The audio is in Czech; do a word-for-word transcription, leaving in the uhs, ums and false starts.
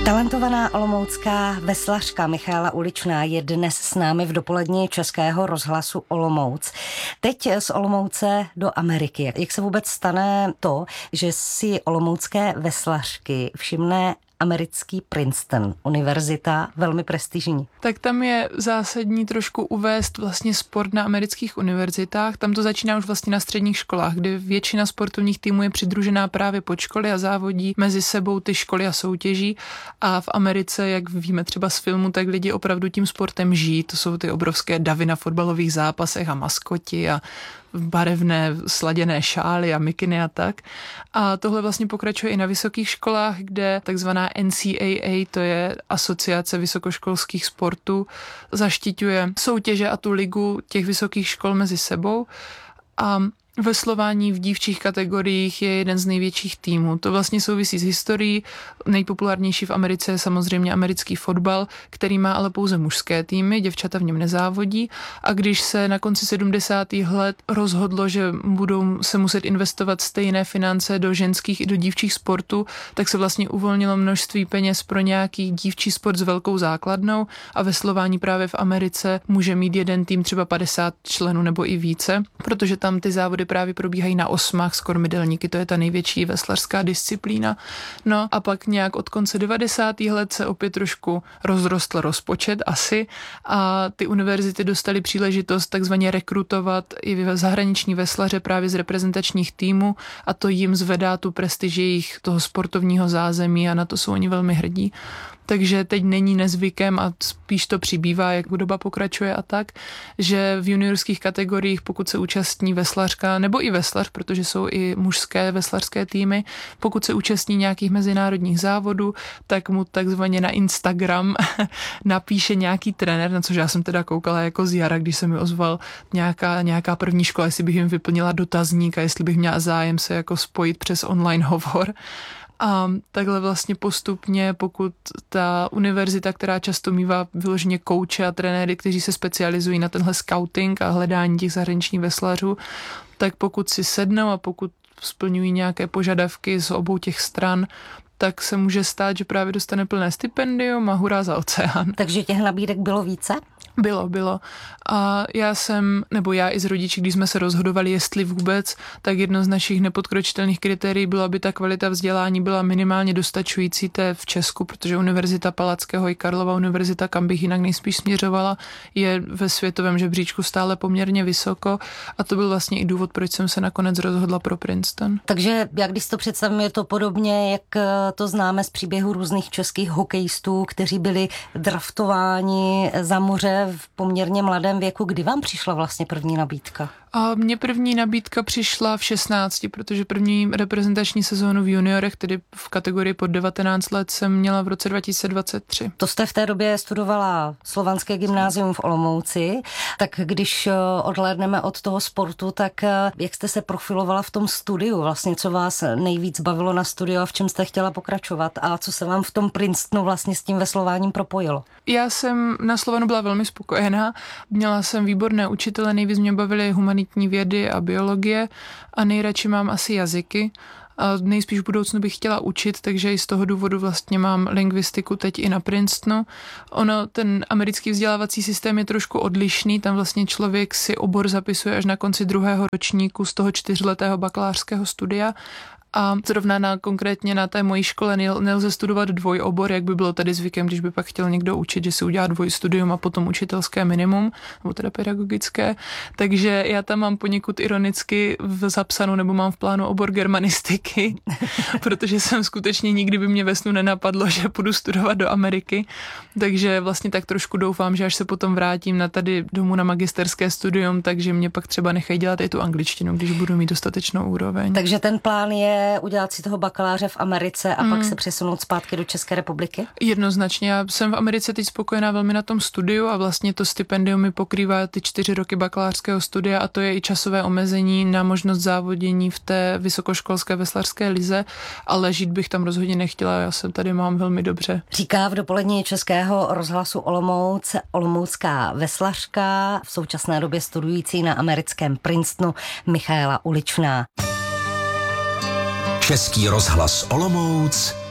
Talentovaná olomoucká veslařka Michaela Uličná je dnes s námi v dopolední Českého rozhlasu Olomouc. Teď z Olomouce do Ameriky. Jak se vůbec stane to, že si olomoucké veslařky všimne americký Princeton, univerzita velmi prestižní? Tak tam je zásadní trošku uvést vlastně sport na amerických univerzitách. Tam to začíná už vlastně na středních školách, kde většina sportovních týmů je přidružená právě pod školy a závodí mezi sebou ty školy a soutěží. A v Americe, jak víme třeba z filmu, tak lidi opravdu tím sportem žijí. To jsou ty obrovské davy na fotbalových zápasech a maskoti a barevné sladěné šály a mikiny a tak. A tohle vlastně pokračuje i na vysokých školách, kde takzvaná N C A A, to je Asociace vysokoškolských sportů, zaštiťuje soutěže a tu ligu těch vysokých škol mezi sebou. A veslování v dívčích kategoriích je jeden z největších týmů. To vlastně souvisí s historií. Nejpopulárnější v Americe je samozřejmě americký fotbal, který má ale pouze mužské týmy, děvčata v něm nezávodí. A když se na konci sedmdesátých let rozhodlo, že budou se muset investovat stejné finance do ženských i do dívčích sportů, tak se vlastně uvolnilo množství peněz pro nějaký dívčí sport s velkou základnou a veslování právě v Americe může mít jeden tým třeba padesát členů nebo i více, protože tam ty závody právě probíhají na osmách s kormidelníky, to je ta největší veslařská disciplína. No a pak nějak od konce devadesátých let se opět trošku rozrostl rozpočet asi a ty univerzity dostaly příležitost takzvaně rekrutovat i zahraniční veslaře právě z reprezentačních týmů a to jim zvedá tu prestiž jejich toho sportovního zázemí a na to jsou oni velmi hrdí. Takže teď není nezvykem a spíš to přibývá, jak doba pokračuje a tak, že v juniorských kategoriích, pokud se účastní veslařka nebo i veslař, protože jsou i mužské veslařské týmy, pokud se účastní nějakých mezinárodních závodů, tak mu takzvaně na Instagram napíše nějaký trenér, na což já jsem teda koukala jako z jara, když se mi ozval nějaká, nějaká první škola, jestli bych jim vyplnila dotazník a jestli bych měla zájem se jako spojit přes online hovor. A takhle vlastně postupně, pokud ta univerzita, která často mívá vyloženě kouče a trenéry, kteří se specializují na tenhle scouting a hledání těch zahraničních veslařů, tak pokud si sednou a pokud splňují nějaké požadavky z obou těch stran, tak se může stát, že právě dostane plné stipendium a hurá za oceán. Takže těch nabídek bylo více? Bylo, bylo. A já jsem, nebo já i s rodiči, když jsme se rozhodovali, jestli vůbec, tak jedno z našich nepodkročitelných kritérií bylo, aby ta kvalita vzdělání byla minimálně dostačující té v Česku, protože Univerzita Palackého i Karlova univerzita, kam bych jinak nejspíš směřovala, je ve světovém žebříčku stále poměrně vysoko a to byl vlastně i důvod, proč jsem se nakonec rozhodla pro Princeton. Takže jak když to představím, je to podobně, jak to známe z příběhu různých českých hokejistů, kteří byli draftováni za moře v poměrně mladém věku. Kdy vám přišla vlastně první nabídka? A mně první nabídka přišla v šestnácti, protože první reprezentační sezónu v juniorech, tedy v kategorii pod devatenáct let, jsem měla v roce dva tisíce dvacet tři. To jste v té době studovala Slovanské gymnázium v Olomouci, tak když odhlédneme od toho sportu, tak jak jste se profilovala v tom studiu? Vlastně co vás nejvíc bavilo na studiu a v čem jste chtěla pokračovat a co se vám v tom Princetonu vlastně s tím veslováním propojilo? Já jsem na Slovanu byla velmi spokojená. Měla jsem výborné učitele, nejvíc mě bavily humanitní vědy a biologie a nejradši mám asi jazyky. A nejspíš v budoucnu bych chtěla učit, takže i z toho důvodu vlastně mám lingvistiku teď i na Princetonu. Ono, ten americký vzdělávací systém je trošku odlišný, tam vlastně člověk si obor zapisuje až na konci druhého ročníku z toho čtyřletého bakalářského studia. A zrovna na, konkrétně na té mojí škole nelze studovat dvojobor, jak by bylo tady zvykem, když by pak chtěl někdo učit, že si udělá dvojstudium a potom učitelské minimum, nebo teda pedagogické. Takže já tam mám poněkud ironicky v zapsanou, nebo mám v plánu obor germanistiky, protože jsem skutečně nikdy by mě ve snu nenapadlo, že půjdu studovat do Ameriky. Takže vlastně tak trošku doufám, že až se potom vrátím na tady domů na magisterské studium, takže mě pak třeba nechají dělat i tu angličtinu, když budu mít dostatečnou úroveň. Takže ten plán je udělat si toho bakaláře v Americe a mm. pak se přesunout zpátky do České republiky? Jednoznačně. Já jsem v Americe teď spokojená velmi na tom studiu a vlastně to stipendium mi pokrývá ty čtyři roky bakalářského studia a to je i časové omezení na možnost závodění v té vysokoškolské veslařské lize, ale žít bych tam rozhodně nechtěla, já se tady mám velmi dobře. Říká v dopolední Českého rozhlasu Olomouc olomoucká veslařka, v současné době studující na americkém Princetonu Michaela Uličná. Český rozhlas Olomouc